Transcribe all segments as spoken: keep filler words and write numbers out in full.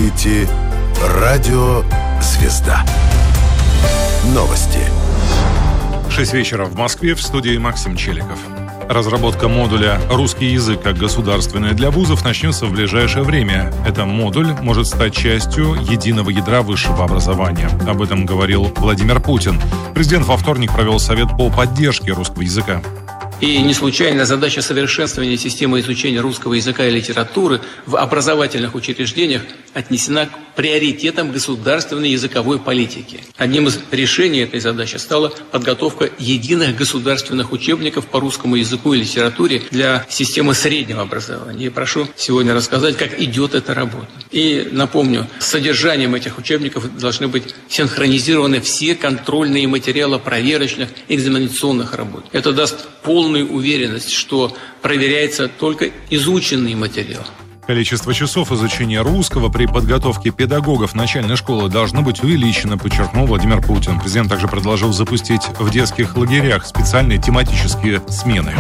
слушаете Радио Звезда. Новости. шесть вечера в Москве, в студии Максим Челиков. Разработка модуля «Русский язык как государственный для вузов» начнется в ближайшее время. Этот модуль может стать частью единого ядра высшего образования. Об этом говорил Владимир Путин. Президент во вторник провел совет по поддержке русского языка. И не случайно задача совершенствования системы изучения русского языка и литературы в образовательных учреждениях отнесена к приоритетам государственной языковой политики. Одним из решений этой задачи стала подготовка единых государственных учебников по русскому языку и литературе для системы среднего образования. И прошу сегодня рассказать, как идет эта работа. И напомню, с содержанием этих учебников должны быть синхронизированы все контрольные материалы проверочных экзаменационных работ. Это даст полную уверенность, что проверяется только изученный материал. Количество часов изучения русского при подготовке педагогов начальной школы должно быть увеличено, подчеркнул Владимир Путин. Президент также предложил запустить в детских лагерях специальные тематические смены.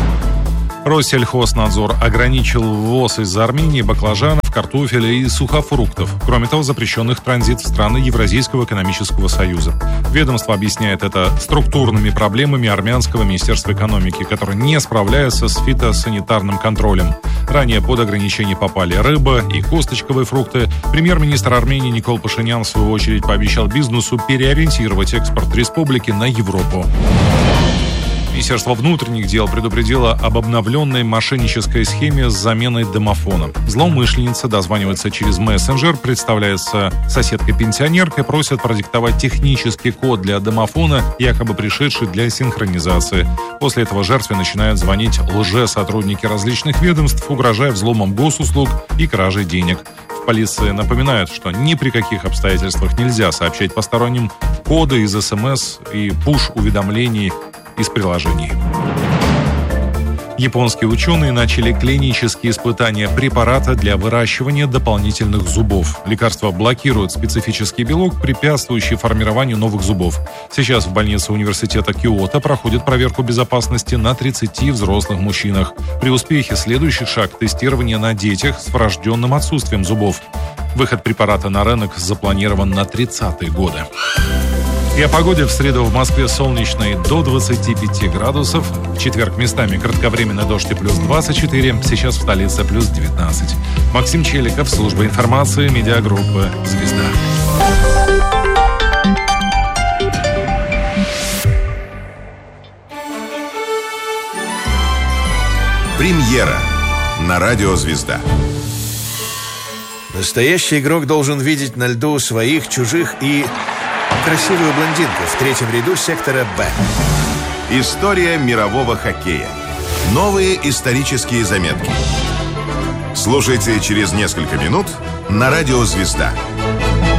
Россельхознадзор ограничил ввоз из Армении баклажанов, картофеля и сухофруктов. Кроме того, запрещенных транзит в страны Евразийского экономического союза. Ведомство объясняет это структурными проблемами армянского министерства экономики, которое не справляется с фитосанитарным контролем. Ранее под ограничение попали рыба и косточковые фрукты. Премьер-министр Армении Никол Пашинян, в свою очередь, пообещал бизнесу переориентировать экспорт республики на Европу. Министерство внутренних дел предупредило об обновленной мошеннической схеме с заменой домофона. Злоумышленница дозванивается через мессенджер, представляется соседкой-пенсионеркой, просит продиктовать технический код для домофона, якобы пришедший для синхронизации. После этого жертве начинают звонить лже-сотрудники различных ведомств, угрожая взломом госуслуг и кражей денег. В полиции напоминают, что ни при каких обстоятельствах нельзя сообщать посторонним коды из СМС и пуш-уведомлений из приложений. Японские ученые начали клинические испытания препарата для выращивания дополнительных зубов. Лекарство блокирует специфический белок, препятствующий формированию новых зубов. Сейчас в больнице университета Киото проходит проверку безопасности на тридцати взрослых мужчинах. При успехе следующий шаг – тестирование на детях с врожденным отсутствием зубов. Выход препарата на рынок запланирован на тридцатые годы. И о погоде. В среду в Москве солнечной до двадцати пяти градусов. В четверг местами кратковременный дождь и плюс двадцать четыре. Сейчас в столице плюс девятнадцать. Максим Челиков, служба информации, медиагруппа «Звезда». Премьера на Радио Звезда. Настоящий игрок должен видеть на льду своих, чужих и красивую блондинку в третьем ряду сектора «Б». История мирового хоккея. Новые исторические заметки. Слушайте через несколько минут на Радио Звезда.